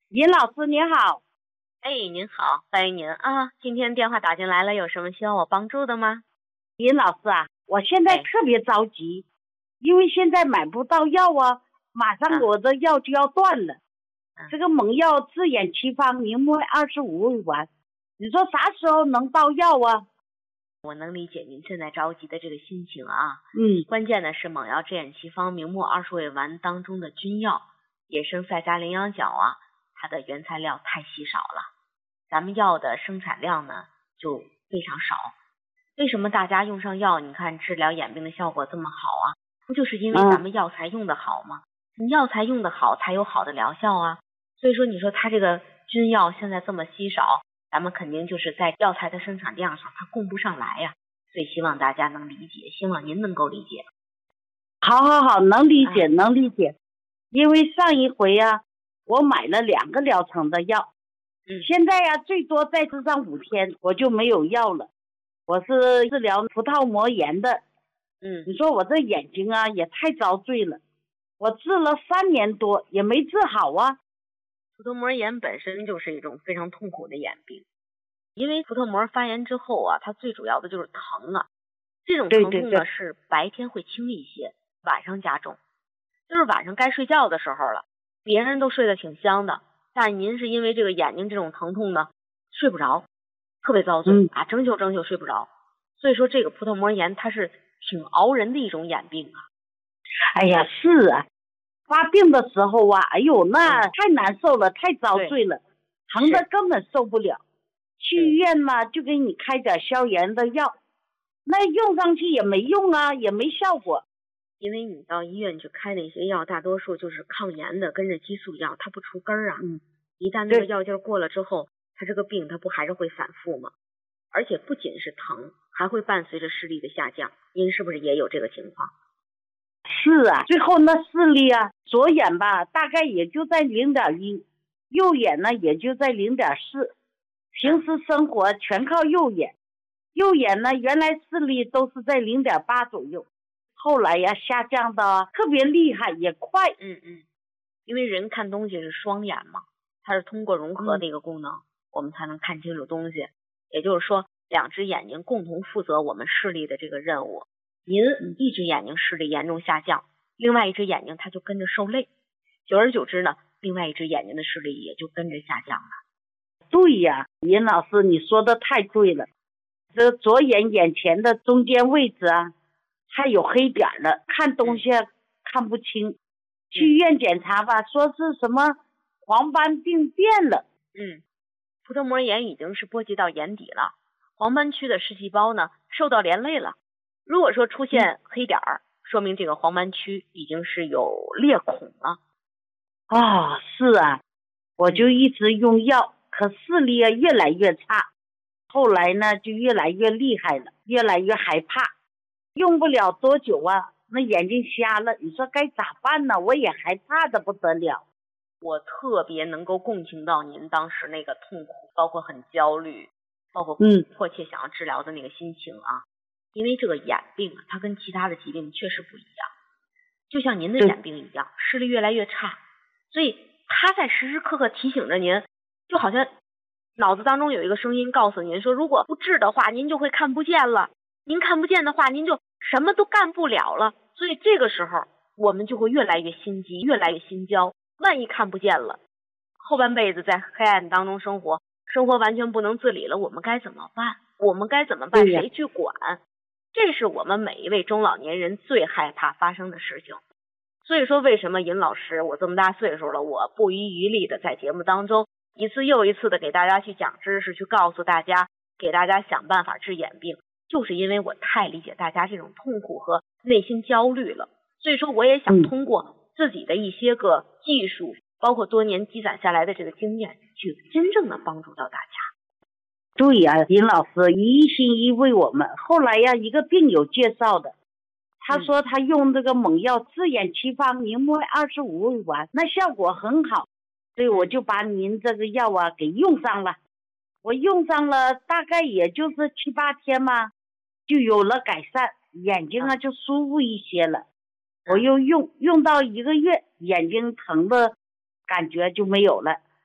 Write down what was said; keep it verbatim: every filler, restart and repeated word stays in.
尹老师您好。 哎，您好，欢迎您啊！今天电话打进来了，有什么需要我帮助的吗？ 尹老师啊，我现在特别着急，哎、因为现在买不到药啊，马上我的药就要断了。啊、这个猛药自眼七方明目二十五味丸，你说啥时候能到药啊？ 我能理解您现在着急的这个心情啊。 嗯， 关键的是猛药自眼七方明目二十味丸当中的君药野生赛迦羚羊角啊，它的原材料太稀少了，咱们药的生产量呢就非常少。为什么大家用上药，你看治疗眼病的效果这么好啊？不就是因为咱们药材用的好吗？嗯、你药材用的好，才有好的疗效啊。所以说，你说它这个君药现在这么稀少，咱们肯定就是在药材的生产量上它供不上来呀。所以希望大家能理解，希望您能够理解。 好好好，能理解、啊、能理解。因为上一回啊，我买了两个疗程的药，嗯，现在呀、啊、最多再吃上五天我就没有药了。我是治疗葡萄膜炎的，嗯，你说我这眼睛啊也太遭罪了，我治了三年多也没治好啊。 葡萄膜炎本身就是一种非常痛苦的眼病，因为葡萄膜发炎之后啊，它最主要的就是疼啊。这种疼痛呢，对对对，是白天会轻一些，晚上加重。就是晚上该睡觉的时候了，别人都睡得挺香的，但您是因为这个眼睛这种疼痛呢，睡不着，特别遭罪、嗯、啊，争救争救睡不着。所以说这个葡萄膜炎它是挺熬人的一种眼病啊。 哎呀，是啊，发病的时候啊，哎呦，那太难受了，嗯、太遭罪了，疼的根本受不了。去医院嘛，就给你开点消炎的药，那用上去也没用啊，也没效果。 因为你到医院去开那些药，大多数就是抗炎的，跟着激素药，它不除根儿啊。嗯，一旦那个药劲过了之后，它这个病它不还是会反复吗？而且不仅是疼，还会伴随着视力的下降。您是不是也有这个情况？ 是啊，最后那视力啊，左眼吧大概也就在零点一，右眼呢也就在零点四。平时生活全靠右眼，右眼呢原来视力都是在零点八左右。后来呀，下降的特别厉害，也快。 嗯嗯，因为人看东西是双眼嘛，它是通过融合的一个功能，嗯、我们才能看清楚东西。也就是说，两只眼睛共同负责我们视力的这个任务。您一只眼睛视力严重下降，另外一只眼睛它就跟着受累，久而久之呢，另外一只眼睛的视力也就跟着下降了。 对呀，尹老师，你说的太对了。这左眼眼前的中间位置啊，还有黑点了，看东西、嗯、看不清。去医院检查吧，说是什么黄斑病变了。 嗯，葡萄膜炎已经是波及到眼底了，黄斑区的视细胞呢受到连累了。如果说出现黑点儿、嗯，说明这个黄斑区已经是有裂孔了。 啊、哦，是啊，我就一直用药，可视力啊越来越差，后来呢就越来越厉害了，越来越害怕。用不了多久啊，那眼睛瞎了，你说该咋办呢？我也害怕的不得了。 我特别能够共情到您当时那个痛苦，包括很焦虑，包括嗯迫切想要治疗的那个心情啊。嗯、因为这个眼病啊，它跟其他的疾病确实不一样，就像您的眼病一样，视力越来越差，所以它在时时刻刻提醒着您，就好像脑子当中有一个声音告诉您说，如果不治的话，您就会看不见了。您看不见的话，您就什么都干不了了。所以这个时候我们就会越来越心急，越来越心焦。万一看不见了，后半辈子在黑暗当中生活，生活完全不能自理了，我们该怎么办？我们该怎么办？谁去管？这是我们每一位中老年人最害怕发生的事情。所以说，为什么尹老师我这么大岁数了，我不遗余力的在节目当中一次又一次的给大家去讲知识，去告诉大家，给大家想办法治眼病，就是因为我太理解大家这种痛苦和内心焦虑了。所以说我也想通过自己的一些个技术，包括多年积攒下来的这个经验，去真正的帮助到大家。 对呀、啊，尹老师一心一为我们。后来呀，一个病友介绍的，他说他用这个猛药自眼七方明目二十五味丸，那效果很好，所以我就把您这个药啊给用上了。我用上了大概也就是七八天嘛，就有了改善，眼睛啊就舒服一些了。我又用用到一个月，眼睛疼的感觉就没有了。